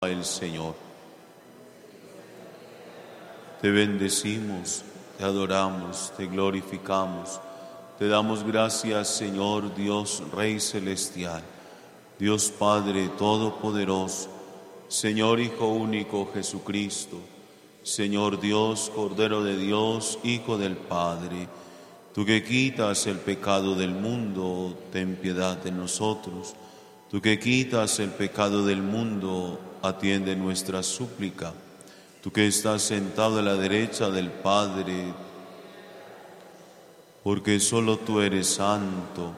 el Señor. Te bendecimos, te adoramos, te glorificamos. Te damos gracias, Señor Dios, Rey Celestial, Dios Padre Todopoderoso, Señor Hijo único Jesucristo, Señor Dios, Cordero de Dios, Hijo del Padre. Tú que quitas el pecado del mundo, ten piedad de nosotros. Tú que quitas el pecado del mundo, atiende nuestra súplica. Tú que estás sentado a la derecha del Padre, porque solo tú eres santo,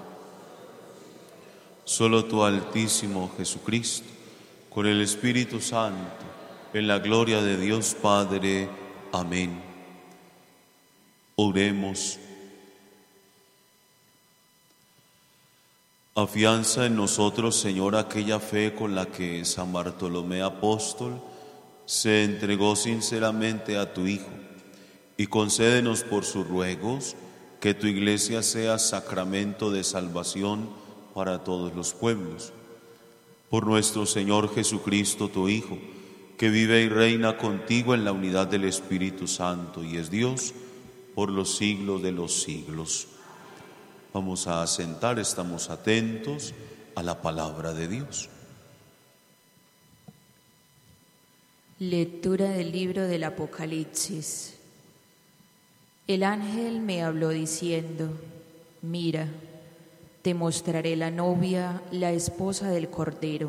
solo tú Altísimo Jesucristo, con el Espíritu Santo, en la gloria de Dios Padre. Amén. Oremos. Afianza en nosotros, Señor, aquella fe con la que San Bartolomé Apóstol se entregó sinceramente a tu Hijo, y concédenos por sus ruegos que tu Iglesia sea sacramento de salvación para todos los pueblos. Por nuestro Señor Jesucristo, tu Hijo, que vive y reina contigo en la unidad del Espíritu Santo y es Dios por los siglos de los siglos. Vamos a sentar, estamos atentos a la palabra de Dios. Lectura del libro del Apocalipsis. El ángel me habló diciendo: mira, te mostraré la novia, la esposa del Cordero.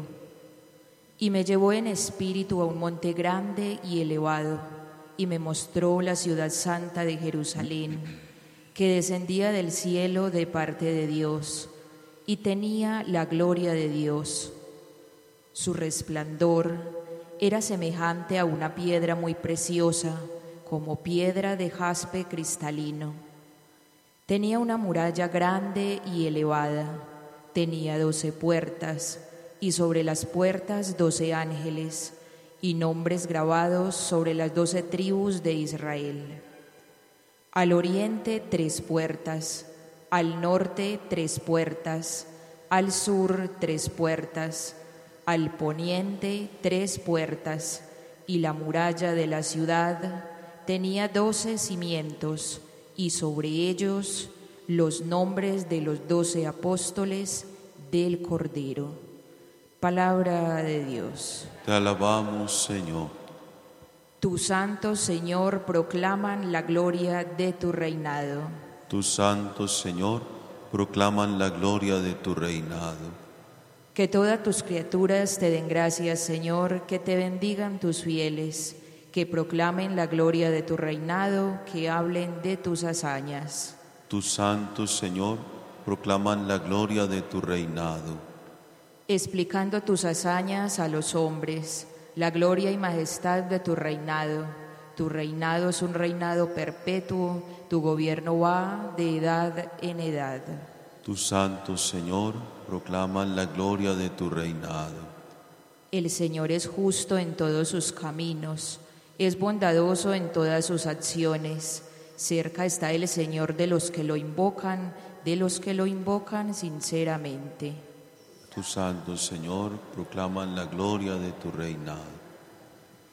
Y me llevó en espíritu a un monte grande y elevado, y me mostró la ciudad santa de Jerusalén, que descendía del cielo de parte de Dios, y tenía la gloria de Dios. Su resplandor era semejante a una piedra muy preciosa, como piedra de jaspe cristalino. Tenía una muralla grande y elevada, tenía 12 puertas, y sobre las puertas 12 ángeles, y nombres grabados sobre las 12 tribus de Israel. Al oriente 3 puertas, al norte 3 puertas, al sur 3 puertas, al poniente 3 puertas, y la muralla de la ciudad tenía 12 cimientos, y sobre ellos los nombres de los 12 apóstoles del Cordero. Palabra de Dios. Te alabamos, Señor. Tus santos, Señor, proclaman la gloria de tu reinado. Tus santos, Señor, proclaman la gloria de tu reinado. Que todas tus criaturas te den gracias, Señor, que te bendigan tus fieles, que proclamen la gloria de tu reinado, que hablen de tus hazañas. Tus santos, Señor, proclaman la gloria de tu reinado. Explicando tus hazañas a los hombres, la gloria y majestad de tu reinado. Tu reinado es un reinado perpetuo, tu gobierno va de edad en edad. Tus santos, Señor, proclaman la gloria de tu reinado. El Señor es justo en todos sus caminos, es bondadoso en todas sus acciones. Cerca está el Señor de los que lo invocan sinceramente. Tus santos, Señor, proclaman la gloria de tu reinado.